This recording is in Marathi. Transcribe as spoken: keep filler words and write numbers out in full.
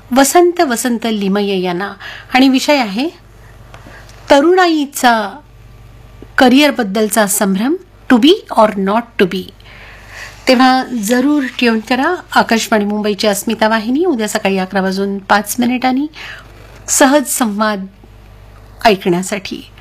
वसंत वसंत लिमये यांना आणि विषय आहे तरुणाईचा करिअर बद्दलचा संभ्रम, to be or not to be. तेव्हा जरूर ट्यून करा आकाशवाणी मुंबईची अस्मिता वाहिनी. उद्या सकाळी अकरा वाजून पाच मिनिटांनी सहज संवाद ऐकण्यासाठी.